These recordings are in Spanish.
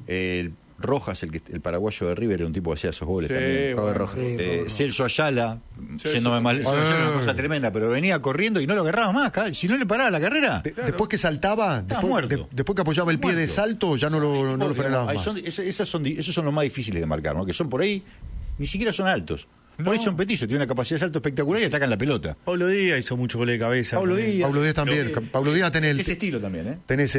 Rojas, el paraguayo de River, era un tipo que hacía esos goles también. Robert Rojas. Celso Ayala, yéndome mal, Celso Ayala era una cosa tremenda, pero venía corriendo y no lo agarraba más. Si no le paraba la carrera, después que saltaba, después que apoyaba el pie de salto, ya no lo frenaba más. Esos son los más difíciles de marcar, ¿no? Que son por ahí, ni siquiera son altos. Por ahí son petizos, tiene una capacidad de salto espectacular y atacan la pelota. Pablo Díaz hizo mucho gol de cabeza. Pablo Díaz también. Pablo Díaz tenés ese estilo también, ¿eh? Tenés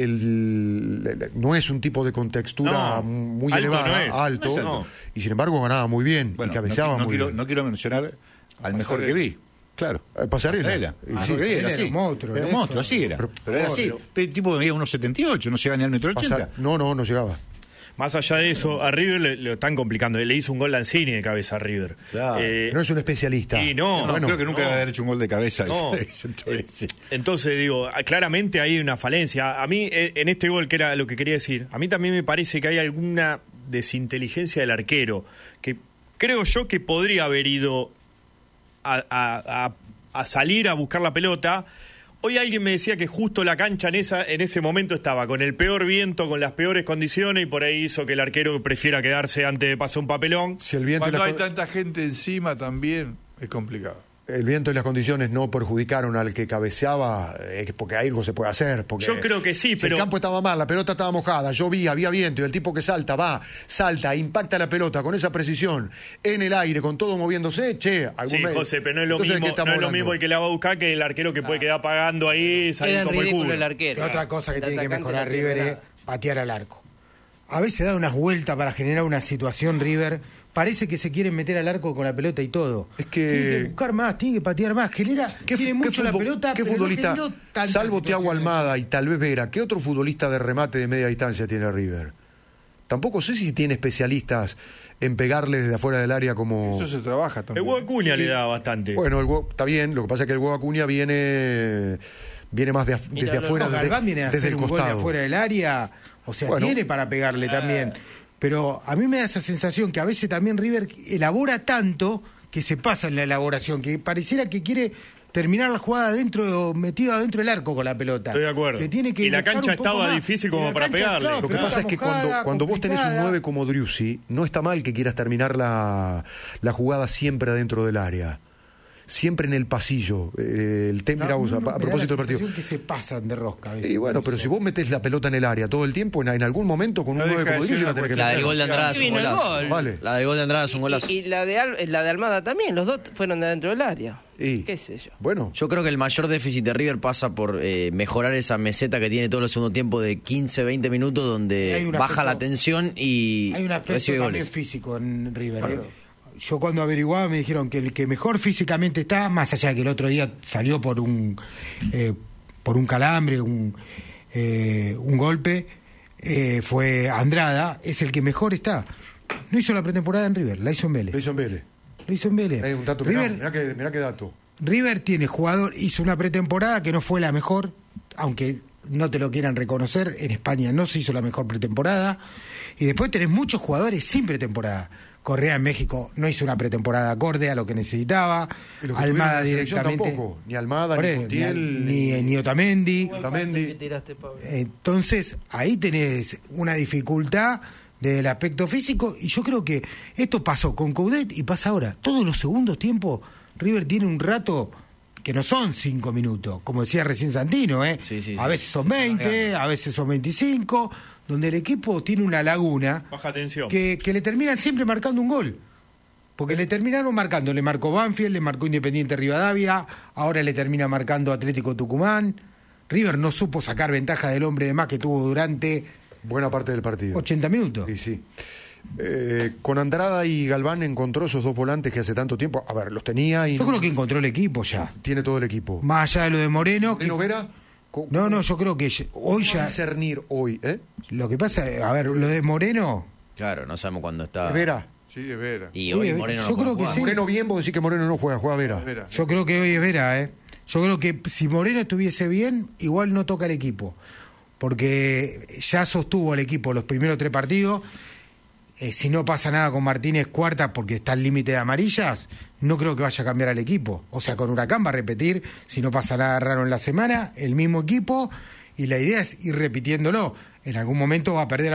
no es un tipo de contextura muy elevada, alto, y sin embargo ganaba muy bien y cabeceaba muy bien. No quiero mencionar al mejor que vi. Claro. Pasarela. Era un monstruo, así era. Pero era así. El tipo medía unos 78, no llegaba ni al 1,80 m. No llegaba. Más allá de eso, a River lo están complicando. Le hizo un gol Lanzini de cabeza a River. Claro. No es un especialista. Y creo que nunca va a haber hecho un gol de cabeza. Entonces, digo, claramente hay una falencia. A mí, en este gol, que era lo que quería decir, a mí también me parece que hay alguna desinteligencia del arquero, que creo yo que podría haber ido a salir a buscar la pelota. Hoy alguien me decía que justo la cancha en ese momento estaba con el peor viento, con las peores condiciones, y por ahí hizo que el arquero prefiera quedarse antes de pasar un papelón. Cuando hay tanta gente encima también es complicado. El viento y las condiciones no perjudicaron al que cabeceaba, porque algo se puede hacer. Porque yo creo que sí, pero el campo estaba mal, la pelota estaba mojada, llovía, había viento, y el tipo que salta, impacta la pelota con esa precisión en el aire, con todo moviéndose, José, pero no es lo mismo el que la va a buscar que el arquero que puede quedar pagando ahí, salir como el culo. Otra cosa que tiene que mejorar River es patear al arco. A veces da unas vueltas para generar una situación River. Parece que se quieren meter al arco con la pelota y todo. Es que tiene que buscar más, tiene que patear más. Tiene mucho la pelota, ¿qué futbolista, salvo Thiago Almada y tal vez Vera, qué otro futbolista de remate de media distancia tiene River? Tampoco sé si tiene especialistas en pegarle desde afuera del área como... Eso se trabaja también. El Hugo Acuña le da bastante. Bueno, está bien, lo que pasa es que el Hugo Acuña viene más desde afuera, Galván viene a desde hacer el un costado. gol de afuera del área, o sea, tiene para pegarle también. Pero a mí me da esa sensación que a veces también River elabora tanto que se pasa en la elaboración, que pareciera que quiere terminar la jugada metido adentro del arco con la pelota. Estoy de acuerdo. Que tiene que y la cancha estaba difícil como para pegarle. Lo que pasa es que cuando vos tenés un 9 como Driussi, no está mal que quieras terminar la jugada siempre adentro del área. Siempre en el pasillo. A propósito del partido. Que se pasan de rosca. Y bueno, pero si vos metés la pelota en el área todo el tiempo, en algún momento con un 9 como Driussi la tenés que meter. La del gol de Andrada es un golazo. Vale. La del gol de Andrada es un golazo. Y la de Almada también, los dos fueron de adentro del área. ¿Qué sé yo? Bueno. Yo creo que el mayor déficit de River pasa por mejorar esa meseta que tiene todo el segundo tiempo de 15-20 minutos donde baja la tensión y hay un aspecto recibe también goles. físico en River. Yo cuando averiguaba me dijeron que el que mejor físicamente está, más allá de que el otro día salió por un calambre, un golpe, fue Andrada, es el que mejor está. No hizo la pretemporada en River, la hizo en Vélez. Lo hizo en Vélez. Hay un dato, mirá qué dato. River tiene hizo una pretemporada que no fue la mejor, aunque no te lo quieran reconocer, en España no se hizo la mejor pretemporada, y después tenés muchos jugadores sin pretemporada. Correa en México no hizo una pretemporada acorde a lo que necesitaba. Almada directamente tampoco, ni Almada, ni Montiel, ni Otamendi. Entonces, ahí tenés una dificultad del aspecto físico, y yo creo que esto pasó con Coudet y pasa ahora. Todos los segundos tiempos, River tiene un rato que no son 5 minutos, como decía recién Santino, Sí, a veces son 20, a veces son 25, donde el equipo tiene una laguna baja tensión que le terminan siempre marcando un gol. Porque le terminaron marcando, le marcó Banfield, le marcó Independiente Rivadavia, ahora le termina marcando Atlético Tucumán. River no supo sacar ventaja del hombre de más que tuvo durante buena parte del partido. 80 minutos. Sí. Con Andrada y Galván encontró esos dos volantes que hace tanto tiempo. A ver, los tenía y... Yo creo que encontró el equipo ya. Tiene todo el equipo. Más allá de lo de Moreno. ¿Moreno Vera? No, yo creo que hoy ya... discernir hoy, Lo que pasa, a ver, lo de Moreno... Claro, no sabemos cuándo está... Vera. Sí, es Vera. Y hoy Moreno yo creo que sí. Moreno bien, vos decís que Moreno no juega Vera. Yo creo que hoy es Vera, Yo creo que si Moreno estuviese bien, igual no toca el equipo. Porque ya sostuvo el equipo los primeros 3 partidos. Si no pasa nada con Martínez cuarta porque está al límite de amarillas, no creo que vaya a cambiar al equipo. O sea, con Huracán va a repetir, si no pasa nada raro en la semana, el mismo equipo, y la idea es ir repitiéndolo. En algún momento va a perder